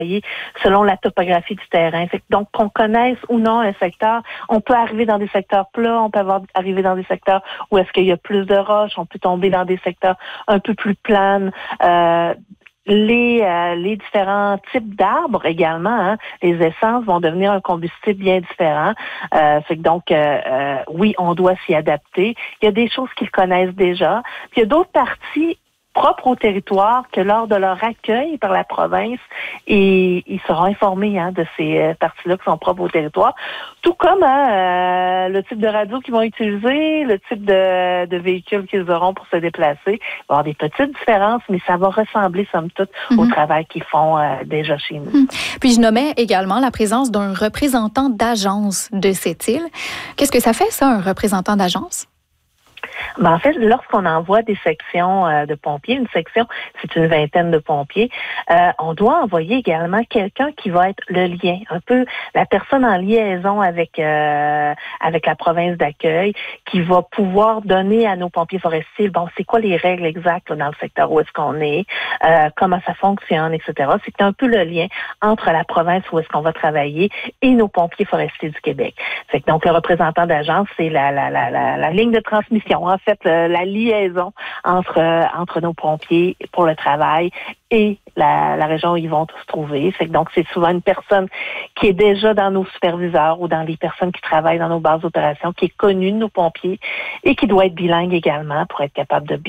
selon la topographie du terrain. Donc, qu'on connaisse ou non un secteur, on peut arriver dans des secteurs plats, on peut arriver dans des secteurs où est-ce qu'il y a plus de roches, on peut tomber dans des secteurs un peu plus planes. Les différents types d'arbres également, hein, les essences vont devenir un combustible bien différent. Oui, on doit s'y adapter. Il y a des choses qu'ils connaissent déjà. Puis il y a d'autres parties propres au territoire que lors de leur accueil par la province, et ils seront informés de ces parties-là qui sont propres au territoire. Tout comme le type de radio qu'ils vont utiliser, le type de véhicule qu'ils auront pour se déplacer. Il va y avoir des petites différences, mais ça va ressembler, somme toute, au travail qu'ils font déjà chez nous. Puis je nommais également la présence d'un représentant d'agence de cette île. Qu'est-ce que ça fait, ça, un représentant d'agence? En fait, lorsqu'on envoie des sections de pompiers, une section, c'est une vingtaine de pompiers, on doit envoyer également quelqu'un qui va être le lien, un peu la personne en liaison avec la province d'accueil, qui va pouvoir donner à nos pompiers forestiers, c'est quoi les règles exactes là, dans le secteur où est-ce qu'on est, comment ça fonctionne, etc. C'est un peu le lien entre la province où est-ce qu'on va travailler et nos pompiers forestiers du Québec. Donc, le représentant d'agence, c'est la ligne de transmission, en fait, la liaison entre nos pompiers pour le travail et la région où ils vont se trouver. Donc, c'est souvent une personne qui est déjà dans nos superviseurs ou dans les personnes qui travaillent dans nos bases d'opération, qui est connue de nos pompiers et qui doit être bilingue également pour être capable de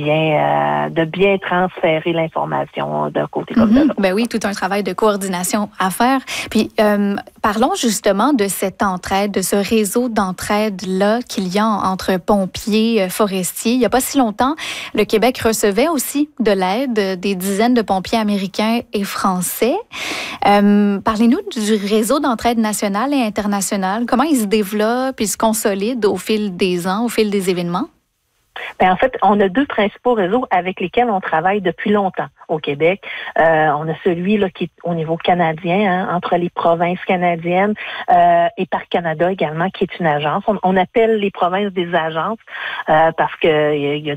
bien transférer l'information d'un côté comme de l'autre. Ben oui, tout un travail de coordination à faire. Puis, parlons justement de cette entraide, de ce réseau d'entraide-là qu'il y a entre pompiers forestiers. Il n'y a pas si longtemps, le Québec recevait aussi de l'aide des dizaines de pompiers américains et français. Parlez-nous du réseau d'entraide nationale et internationale. Comment il se développe et se consolide au fil des ans, au fil des événements? En fait, on a deux principaux réseaux avec lesquels on travaille depuis longtemps au Québec. On a celui là qui est au niveau canadien, entre les provinces canadiennes et Parc Canada également, qui est une agence. On appelle les provinces des agences parce que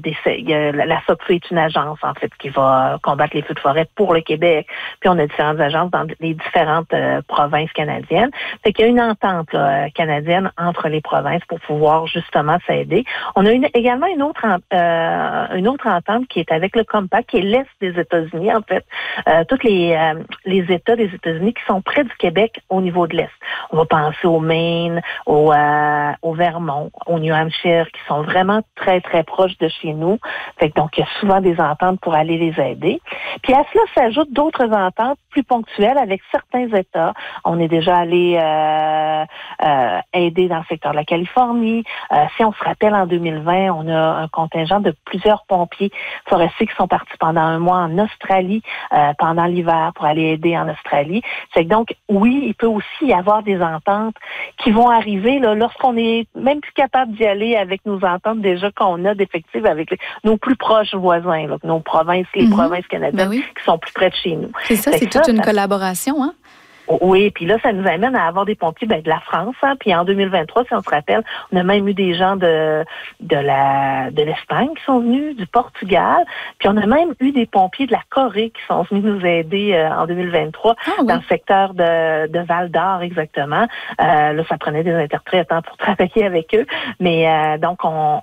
la SOPFE est une agence en fait qui va combattre les feux de forêt pour le Québec. Puis on a différentes agences dans les différentes provinces canadiennes. Fait qu'il y a une entente là, canadienne entre les provinces pour pouvoir justement s'aider. On a également une autre entente qui est avec le Compact, qui est l'Est des États-Unis, en fait. Tous les États des États-Unis qui sont près du Québec au niveau de l'Est. On va penser au Maine, au Vermont, au New Hampshire, qui sont vraiment très, très proches de chez nous. Donc, il y a souvent des ententes pour aller les aider. Puis à cela s'ajoutent d'autres ententes plus ponctuelles avec certains États. On est déjà allé aider dans le secteur de la Californie. Si on se rappelle, en 2020, on a un contingent de plusieurs pompiers forestiers qui sont partis pendant un mois en Australie pendant l'hiver pour aller aider en Australie. Donc, oui, il peut aussi y avoir des ententes qui vont arriver là, lorsqu'on est même plus capable d'y aller avec nos ententes déjà qu'on a d'effectifs avec nos plus proches voisins, là, nos provinces, les provinces canadiennes qui sont plus près de chez nous. C'est ça, c'est toute une collaboration, hein? Oui, puis là, ça nous amène à avoir des pompiers de la France. Puis en 2023, si on se rappelle, on a même eu des gens de l'Espagne qui sont venus, du Portugal. Puis on a même eu des pompiers de la Corée qui sont venus nous aider en 2023 dans le secteur de Val-d'Or, exactement. Là, ça prenait des interprètes pour travailler avec eux. Mais donc,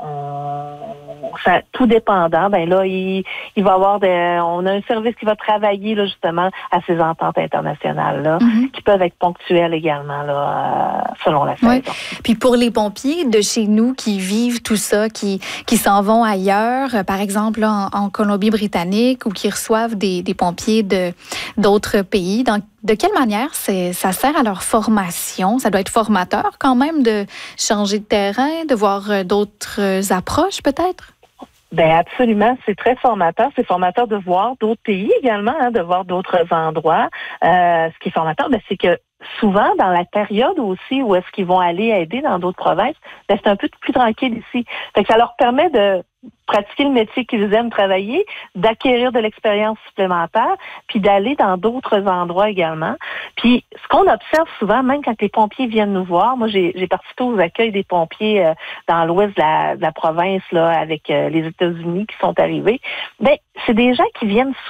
ça, tout dépendant, là, il va y avoir on a un service qui va travailler là, justement à ces ententes internationales-là. Qui peuvent être ponctuelles également, là, selon la saison. Puis pour les pompiers de chez nous qui vivent tout ça, qui s'en vont ailleurs, par exemple là, en Colombie-Britannique, ou qui reçoivent des pompiers d'autres pays, de quelle manière ça sert à leur formation? Ça doit être formateur quand même de changer de terrain, de voir d'autres approches peut-être? Absolument, c'est très formateur. C'est formateur de voir d'autres pays également, de voir d'autres endroits. Ce qui est formateur, c'est que souvent, dans la période aussi où est-ce qu'ils vont aller aider dans d'autres provinces, c'est un peu plus tranquille ici. Fait que ça leur permet de pratiquer le métier qu'ils aiment travailler, d'acquérir de l'expérience supplémentaire, puis d'aller dans d'autres endroits également. Puis, ce qu'on observe souvent, même quand les pompiers viennent nous voir, moi, j'ai participé aux accueils des pompiers dans l'ouest de la province, là, avec les États-Unis qui sont arrivés. C'est des gens qui viennent souvent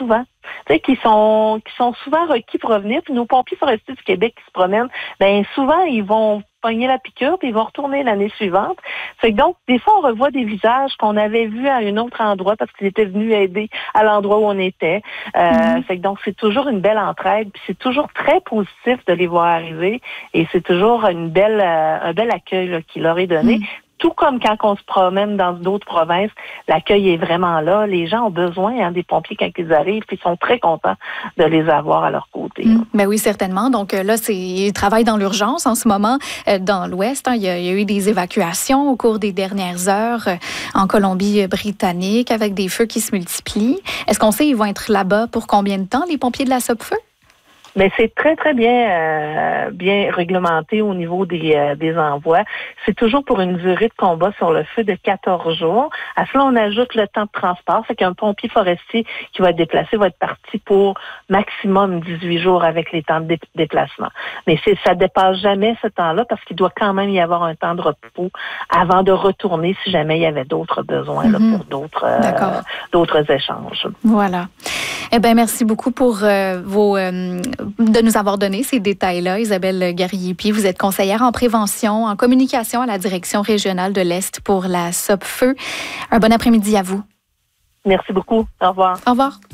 tu sais, qui sont souvent requis pour revenir. Puis nos pompiers forestiers du Québec qui se promènent, ben souvent, ils vont pogner la piqûre, puis ils vont retourner l'année suivante. Fait que donc, des fois, on revoit des visages qu'on avait vus à un autre endroit parce qu'ils étaient venus aider à l'endroit où on était. Fait que donc, c'est toujours une belle entraide, puis c'est toujours très positif de les voir arriver, et c'est toujours un bel accueil là, qui leur est donné. Tout comme quand on se promène dans d'autres provinces, l'accueil est vraiment là. Les gens ont besoin des pompiers quand ils arrivent, puis ils sont très contents de les avoir à leur côté. Ben oui, certainement. Donc là, ils travaillent dans l'urgence en ce moment dans l'Ouest. Il y a eu des évacuations au cours des dernières heures en Colombie-Britannique avec des feux qui se multiplient. Est-ce qu'on sait ils vont être là-bas pour combien de temps, les pompiers de la SOPFEU? Mais c'est très, très bien réglementé au niveau des envois. C'est toujours pour une durée de combat sur le feu de 14 jours. À cela, on ajoute le temps de transport. C'est qu'un pompier forestier qui va être déplacé va être parti pour maximum 18 jours avec les temps de déplacement. Mais ça dépasse jamais ce temps-là parce qu'il doit quand même y avoir un temps de repos avant de retourner si jamais il y avait d'autres besoins là, pour d'autres échanges. Voilà. Eh bien, merci beaucoup pour de nous avoir donné ces détails-là. Isabelle Garriépi, vous êtes conseillère en prévention, en communication à la Direction régionale de l'Est pour la SOPFEU. Un bon après-midi à vous. Merci beaucoup. Au revoir. Au revoir.